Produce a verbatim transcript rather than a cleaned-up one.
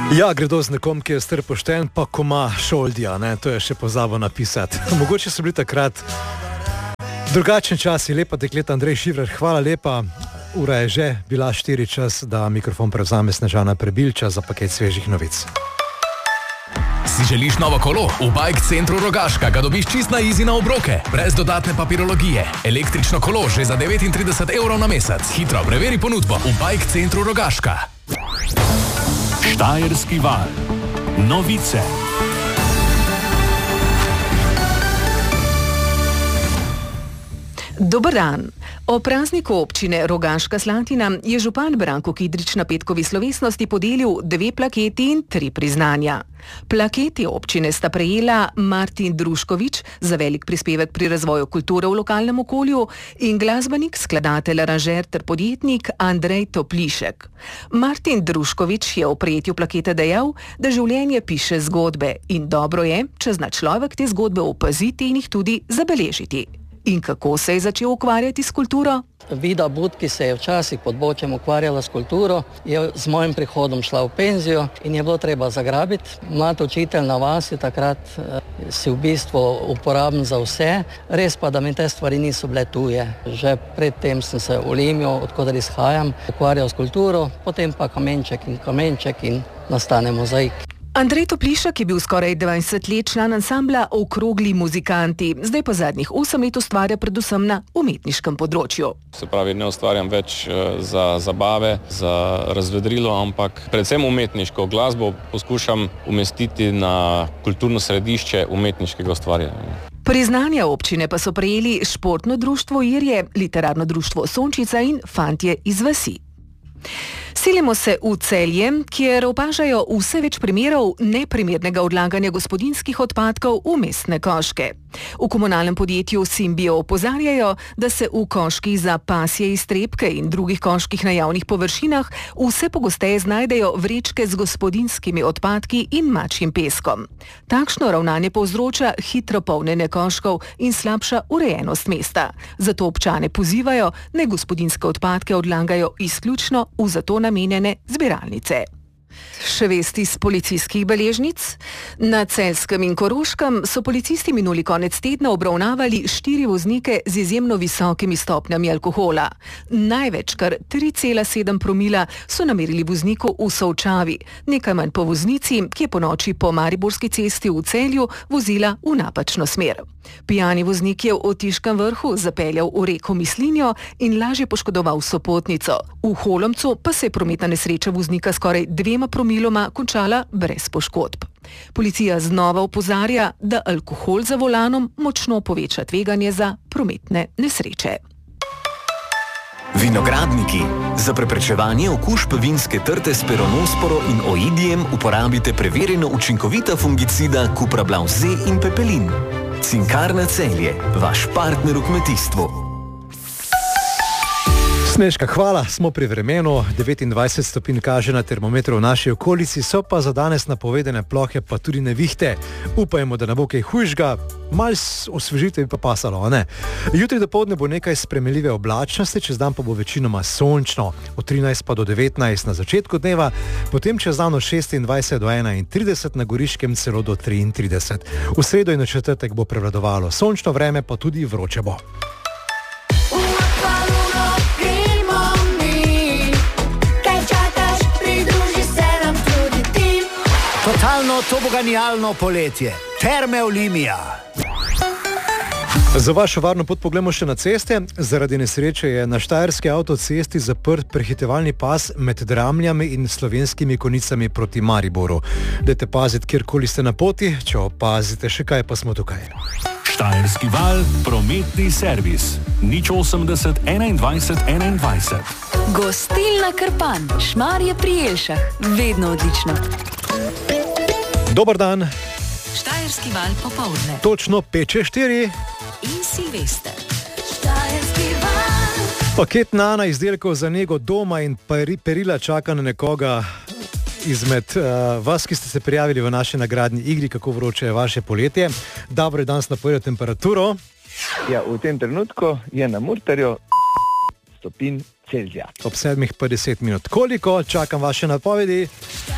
Ja, gredo z nekom, ki je star pošten, pa ko ima šoldija, ne, to je še pozabo napisati. Mogoče so bili takrat drugačen čas, je lepa dekleta Andrej Šifrer, hvala lepa. Ura je že bila štiri čas, da mikrofon prevzame Snežana Prebilča za paket svežih novic. Si želiš novo kolo? V Bike Centru Rogaška ga dobiš čist na easy na obroke, brez dodatne papirologije. Električno kolo že za devetintrideset evrov na mesec. Hitro preveri ponudbo v Bike Centru Rogaška. Štajerski val. Novice. Dober dan. O prazniku občine Rogaška Slatina je župan Branko Kidrič na petkovi slovesnosti podelil dve plaketi in tri priznanja. Plaketi občine sta prejela Martin Druškovič za velik prispevek pri razvoju kulture v lokalnem okolju in glasbenik, skladatelj, aranžer ter podjetnik Andrej Toplišek. Martin Druškovič je o prejetju plakete dejal, da življenje piše zgodbe in dobro je, če zna človek te zgodbe opaziti in jih tudi zabeležiti. In kako se je začel ukvarjati s kulturo? Vida Bud, ki se je včasih pod Bočem ukvarjala s kulturo, je z mojim prihodom šla v penzijo in je bilo treba zagrabiti. Mlad učitelj na vasi takrat si v bistvu uporaben za vse, res pa, da mi te stvari niso bile tuje. Že predtem sem se v Limju, odkudar izhajam, ukvarjal s kulturo, potem pa kamenček in kamenček in nastane mozaik. Andrej Toplišek je bil skoraj dvajset let član ansambla Okrogli muzikanti, zdaj pa zadnjih osem let ustvarja predvsem na umetniškem področju. Se pravi, ne ustvarjam več za zabave, za razvedrilo, ampak predvsem umetniško glasbo poskušam umestiti na kulturno središče umetniškega ustvarjanja. Priznanja občine pa so prejeli Športno društvo Irje, Literarno društvo Sončica in Fantje iz vasi. Selimo se v Celje, kjer opažajo vse več primerov neprimernega odlaganja gospodinjskih odpadkov v mestne koške. V komunalnem podjetju Simbio opozarjajo, da se v koških za pasje iztrebke in drugih koških na javnih površinah vse pogosteje znajdejo vrečke z gospodinjskimi odpadki in mačjim peskom. Takšno ravnanje povzroča hitro polnjenje koškov in slabša urejenost mesta. Zato občane pozivajo, naj gospodinjske odpadke odlagajo izključno v zato namenjene zbiralnice. Še vesti z policijskih beležnic? Na Celjskem in Koroškem so policisti minuli konec tedna obravnavali štiri voznike z izjemno visokimi stopnjami alkohola. Največ, kar tri cela sedem promila, so namerili vozniku v Solčavi, nekaj manj po voznici, ki je po noči po Mariborski cesti v Celju vozila v napačno smer. Pijani voznik je v Otiškem Vrhu zapeljal v reko Mislinjo in lažje poškodoval sopotnico. V Holomcu pa se je prometna nesreča voznika skoraj dvema promiloma končala brez poškodb. Policija znova opozarja, da alkohol za volanom močno poveča tveganje za prometne nesreče. Vinogradniki. Za preprečevanje okužb vinske trte s peronosporo in oidijem uporabite preverjeno učinkovita fungicida Cuprablav Z in Pepelin. Cinkarna Celje, vaš partner v kmetijstvu. Snežka, hvala, smo pri vremenu, devetindvajset stopinj kaže na termometru v naši okolici, so pa za danes napovedane plohe, pa tudi nevihte. Upajmo, da ne bo kaj hujšga, malo osvežitev pa pasalo, a ne? Jutri dopoldne bo nekaj spremenljive oblačnosti, čez dan pa bo večinoma sončno, od trinajst pa do devetnajst na začetku dneva, potem čez dan od šestindvajset do enaintrideset, na Goriškem celo do triintrideset. V sredo in na četrtek bo prevladovalo sončno vreme, pa tudi vroče bo. Totalno toboganijalno poletje. Terme Olimija. Za vašo varno pot poglejmo še na ceste. Zaradi nesreče je na štajerski avtocesti zaprt prehitevalni pas med Dramljami in Slovenskimi Konicami proti Mariboru. Dajte paziti, kjerkoli ste na poti, če opazite še kaj, pa smo tukaj. Štajerski val, prometni servis. nič osemdeset enaindvajset enaindvajset. Gostilna Krpan, Šmarje pri Jelšah. Vedno odlično. Dobar dan. Štajerski val popoldne. Točno pet čez štiri. In Silvester. Paket Nana izdelkov za nego doma in perila čaka na nekoga izmed uh, vas, ki ste se prijavili v naše nagradni igri, kako vroče je vaše poletje. Dobro je danes napovedal temperaturo. Ja, v tem trenutku je na Murterju stopinj Celzija. Ob sedmih pa deset minut. Koliko? Čakam vaše napovedi.